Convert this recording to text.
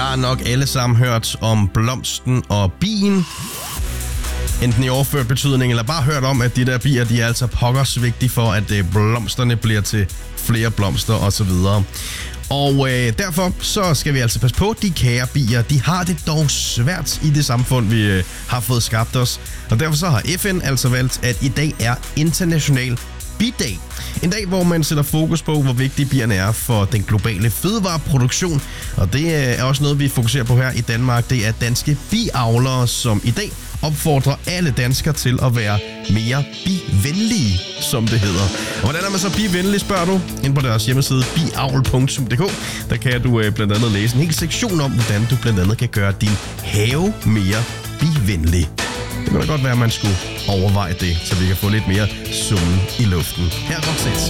har nok alle sammen hørt om blomsten og bien. Enten i overført betydning, eller bare hørt om, at de der bier, de er altså pokkers vigtige for, at blomsterne bliver til flere blomster osv. Og derfor så skal vi altså passe på, de kære bier, de har det dog svært i det samfund, vi har fået skabt os. Og derfor så har FN altså valgt, at i dag er international bidag. En dag, hvor man sætter fokus på, hvor vigtige bierne er for den globale fødevareproduktion. Og det er også noget, vi fokuserer på her i Danmark. Det er danske biavlere, som i dag opfordrer alle danskere til at være mere bivenlige, som det hedder. Og hvordan er man så bivenlig, spørger du? Inde på deres hjemmeside biavl.dk. Der kan du blandt andet læse en hel sektion om, hvordan du blandt andet kan gøre din have mere bivenlig. Det kunne da godt være, at man skulle overveje det, så vi kan få lidt mere summen i luften. Her er Roxette.